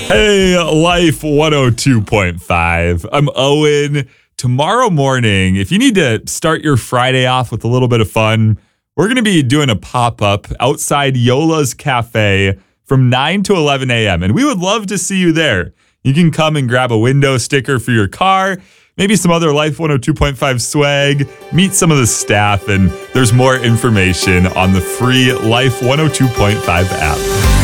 Hey, Life 102.5. I'm Owen. Tomorrow morning, if you need to start your Friday off with a little bit of fun, we're going to be doing a pop-up outside Yola's Cafe from 9 to 11 a.m. And we would love to see you there. You can come and grab a window sticker for your car, maybe some other Life 102.5 swag, meet some of the staff, and there's more information on the free Life 102.5 app.